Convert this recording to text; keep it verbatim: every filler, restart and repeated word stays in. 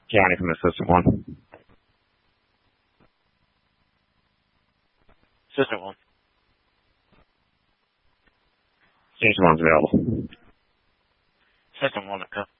County from Assistant one. Assistant one. Station one's available. Assistant one, okay.